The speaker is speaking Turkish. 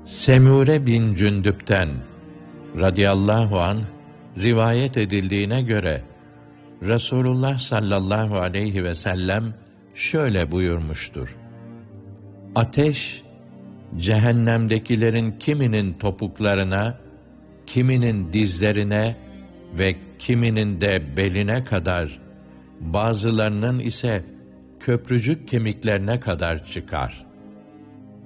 Semure bin Cündüp'ten radıyallahu anh rivayet edildiğine göre Resulullah sallallahu aleyhi ve sellem şöyle buyurmuştur: Ateş, cehennemdekilerin kiminin topuklarına, kiminin dizlerine ve kiminin de beline kadar, bazılarının ise köprücük kemiklerine kadar çıkar.